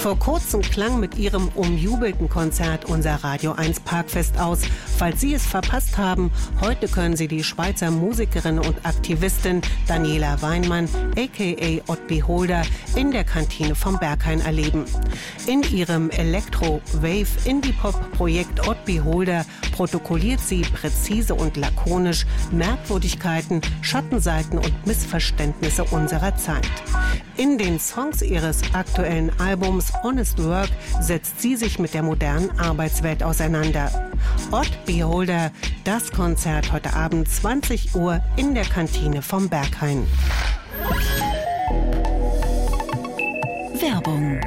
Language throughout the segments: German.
Vor kurzem klang mit ihrem umjubelten Konzert unser Radio 1 Parkfest aus. Falls Sie es verpasst haben, heute können Sie die Schweizer Musikerin und Aktivistin Daniela Weinmann, a.k.a. Ott Beholder, in der Kantine vom Berghain erleben. In ihrem Elektro-Wave-Indie-Pop-Projekt Ott Beholder protokolliert sie präzise und lakonisch Merkwürdigkeiten, Schattenseiten und Missverständnisse unserer Zeit. In den Songs ihres aktuellen Albums Honest Work setzt sie sich mit der modernen Arbeitswelt auseinander. Ott Beholder, das Konzert heute Abend 20 Uhr in der Kantine vom Berghain. Werbung.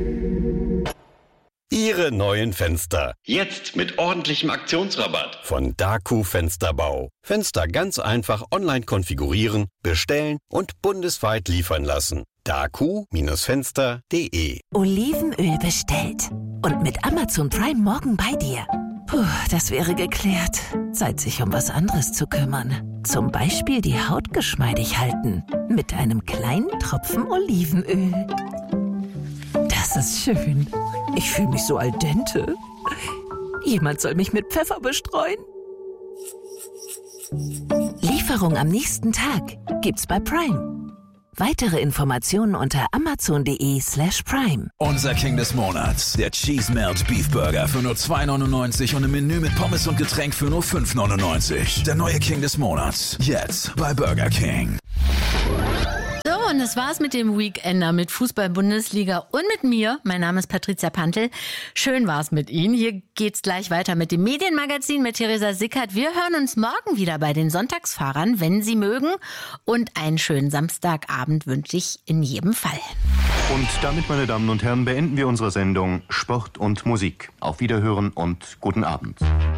Ihre neuen Fenster. Jetzt mit ordentlichem Aktionsrabatt. Von Daku Fensterbau. Fenster ganz einfach online konfigurieren, bestellen und bundesweit liefern lassen. daku-fenster.de. Olivenöl bestellt. Und mit Amazon Prime morgen bei dir. Puh, das wäre geklärt. Zeit, sich um was anderes zu kümmern. Zum Beispiel die Haut geschmeidig halten. Mit einem kleinen Tropfen Olivenöl. Das ist schön. Ich fühle mich so al dente. Jemand soll mich mit Pfeffer bestreuen. Lieferung am nächsten Tag gibt's bei Prime. Weitere Informationen unter amazon.de/prime. Unser King des Monats, der Cheese Melt Beef Burger für nur $2,99 und im Menü mit Pommes und Getränk für nur $5,99. Der neue King des Monats, jetzt bei Burger King. So, und das war's mit dem Weekender, mit Fußball-Bundesliga und mit mir. Mein Name ist Patricia Pantel. Schön war's mit Ihnen. Hier geht's gleich weiter mit dem Medienmagazin mit Theresa Sickert. Wir hören uns morgen wieder bei den Sonntagsfahrern, wenn Sie mögen. Und einen schönen Samstagabend wünsche ich in jedem Fall. Und damit, meine Damen und Herren, beenden wir unsere Sendung Sport und Musik. Auf Wiederhören und guten Abend.